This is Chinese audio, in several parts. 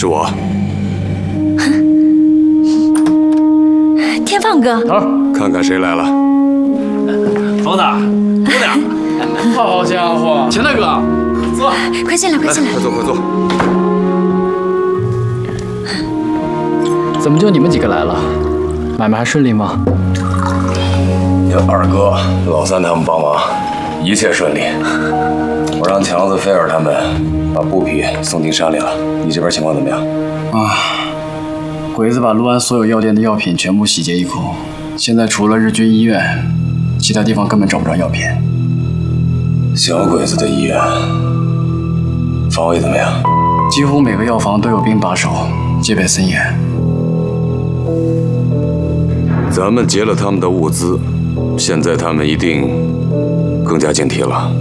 是我。 天放哥， 看看谁来了。 冯子，姑娘，好家伙，钱大哥，坐， 快进来，快进来。 快坐，快坐。 怎么就你们几个来了？买卖还顺利吗？ 有二哥、老三他们帮忙，一切顺利。我让强子、菲尔他们把布匹送进山里了。你这边情况怎么样？ 鬼子把陆安所有药店的药品全部洗劫一空，现在除了日军医院，其他地方根本找不着药品。 小鬼子的医院防卫怎么样？ 几乎每个药房都有兵把守，戒备森严。 咱们劫了他们的物资，现在他们一定更加警惕了。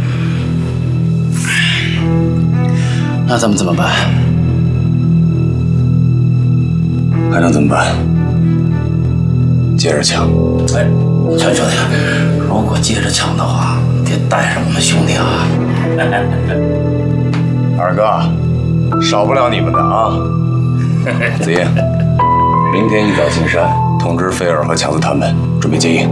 那咱们怎么办？ 还能怎么办？接着抢。 哎，全兄弟，如果接着抢的话，得带上我们兄弟啊！ 二哥，少不了你们的啊！子夜，明天一早进山，通知菲尔和强子他们准备接应。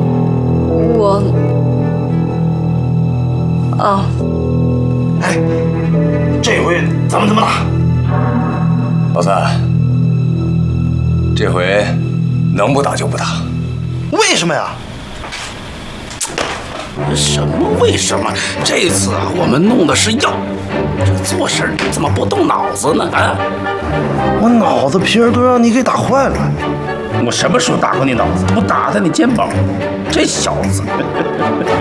哎，这回咱们怎么打？ 老三，这回能不打就不打。 为什么呀？什么为什么？这次啊，我们弄的是药，这做事你怎么不动脑子呢？啊！ 我脑子皮儿都让你给打坏了。 我什么时候打过你脑子？不打在你肩膀，这小子。